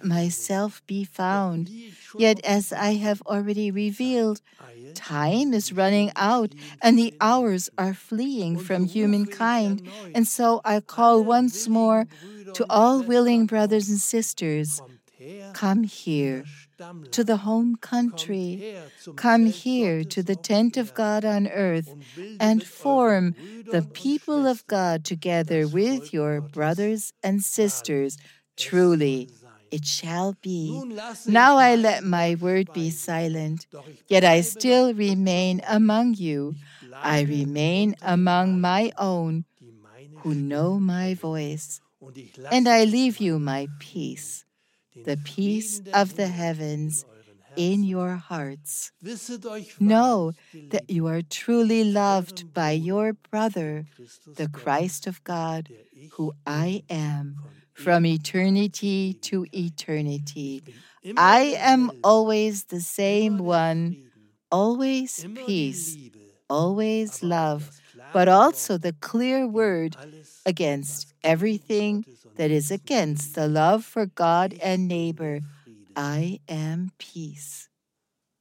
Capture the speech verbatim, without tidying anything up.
let myself be found. Yet as I have already revealed, time is running out and the hours are fleeing from humankind. And so I call once more to all willing brothers and sisters, come here to the home country. Come here to the tent of God on earth and form the people of God together with your brothers and sisters. Truly, it shall be. Now I let my word be silent, yet I still remain among you. I remain among my own who know my voice, and I leave you my peace, the peace of the heavens in your hearts. Know that you are truly loved by your brother, the Christ of God, who I am from eternity to eternity. I am always the same one, always peace, always love, but also the clear word against everything that is against the love for God and neighbor. I am peace.